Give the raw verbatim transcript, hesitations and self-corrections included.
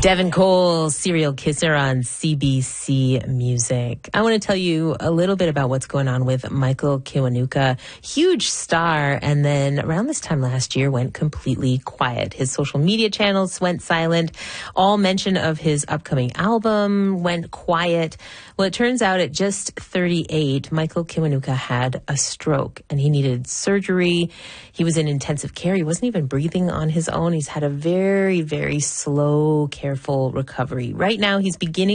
Devin Cole, Serial Kisser on C B C Music. I want to tell you a little bit about what's going on with Michael Kiwanuka. Huge star, and then around this time last year went completely quiet. His social media channels went silent. All mention of his upcoming album went quiet. Well, it turns out at just thirty-eight, Michael Kiwanuka had a stroke, and he needed surgery. He was in intensive care. He wasn't even breathing on his own. He's had a very, very slow, careful recovery. Right now, he's beginning